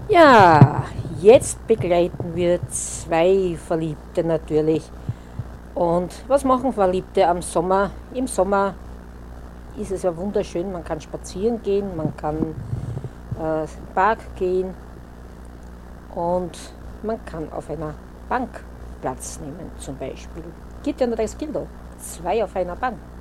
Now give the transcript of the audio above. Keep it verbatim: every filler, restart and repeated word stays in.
Ja, jetzt begleiten wir zwei Verliebte natürlich. Und was machen Verliebte am Sommer? Im Sommer ist es ja wunderschön, man kann spazieren gehen, man kann äh, im Park gehen und man kann auf einer Bank Platz nehmen zum Beispiel. Geht ja nur das Kilo. Zwei auf einer Bank.